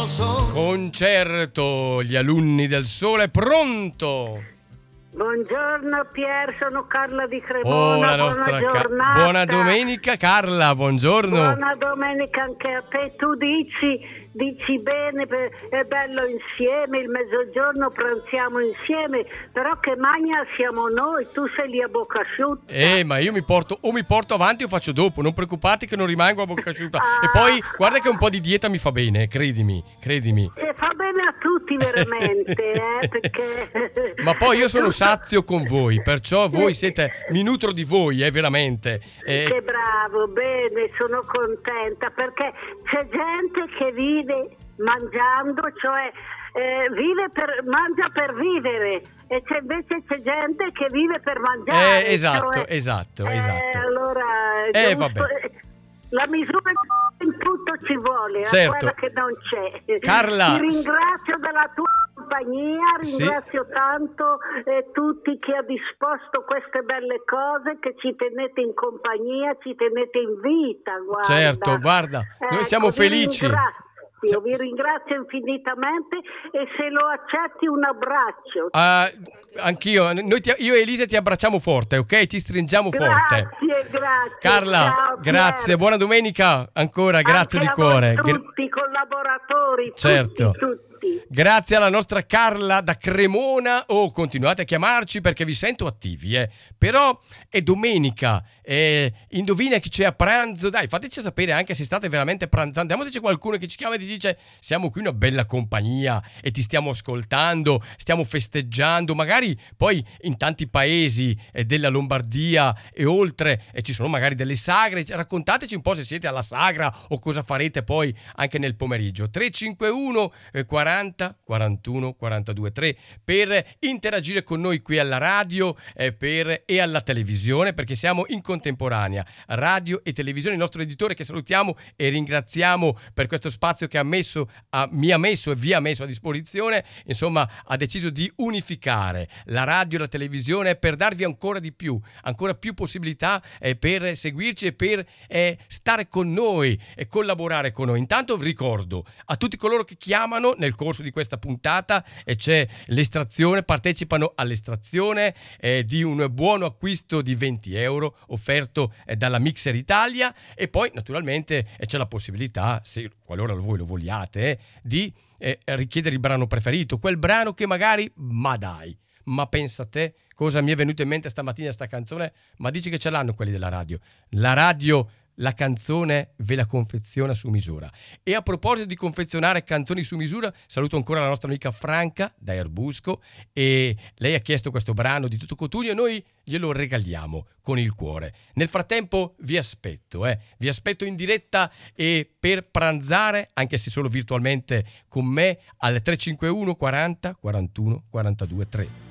Concerto, gli alunni del sole, pronto? Buongiorno Pier, sono Carla di Cremona, la nostra buona giornata. buona domenica Carla, buongiorno. Buona domenica anche a te, tu dici bene, è bello insieme, il mezzogiorno pranziamo insieme, però che magna siamo noi, tu sei lì a bocca asciutta. Ma io mi porto avanti o faccio dopo, non preoccupati che non rimango a bocca asciutta. E poi guarda che un po' di dieta mi fa bene, credimi. E fa bene a tutti veramente, perché... Ma poi io sono sazio con voi, perciò voi mi nutro di voi, veramente. Che bravo, bene, sono contenta, perché c'è gente che vive mangiando, cioè mangia per vivere, e invece c'è gente che vive per mangiare. Esatto. Allora, vabbè. La misura in tutto ci vuole, certo. Quella che non c'è. Carla, ti ringrazio della tua compagnia, ringrazio tanto tutti chi ha disposto queste belle cose, che ci tenete in compagnia, ci tenete in vita, guarda. Certo, guarda, noi siamo felici. Vi ringrazio infinitamente, e se lo accetti un abbraccio. Anch'io, io e Elisa ti abbracciamo forte, ok? Ti stringiamo forte. Grazie. Carla, ciao, grazie, Pier. buona domenica ancora, grazie Anche di cuore. Tutti i collaboratori, certo. tutti. Grazie alla nostra Carla da Cremona. Continuate a chiamarci perché vi sento attivi, però è domenica, indovina chi c'è a pranzo. Dai, fateci sapere anche se state veramente pranzando. Andiamo se c'è qualcuno che ci chiama e ti dice: siamo qui una bella compagnia e ti stiamo ascoltando, stiamo festeggiando. Magari poi in tanti paesi della Lombardia e oltre ci sono magari delle sagre. Raccontateci un po' se siete alla sagra o cosa farete poi anche nel pomeriggio. 351 40 41 42 3 per interagire con noi qui alla radio e alla televisione, perché siamo in contemporanea radio e televisione. Il nostro editore, che salutiamo e ringraziamo per questo spazio che mi ha messo e vi ha messo a disposizione, insomma ha deciso di unificare la radio e la televisione per darvi ancora più possibilità per seguirci e per stare con noi e collaborare con noi. Intanto ricordo a tutti coloro che chiamano nel corso di questa puntata c'è l'estrazione, partecipano all'estrazione di un buono acquisto di 20 euro offerto dalla Mixer Italia, e poi naturalmente c'è la possibilità, se qualora voi lo vogliate, di richiedere il brano preferito, quel brano che magari, ma pensa a te cosa mi è venuto in mente stamattina sta canzone, ma dici che ce l'hanno quelli della radio. La radio la canzone ve la confeziona su misura. E a proposito di confezionare canzoni su misura, saluto ancora la nostra amica Franca da Erbusco, e lei ha chiesto questo brano di Tutto Cotugno e noi glielo regaliamo con il cuore. Nel frattempo vi aspetto in diretta e per pranzare, anche se solo virtualmente, con me al 351 40 41 42 3.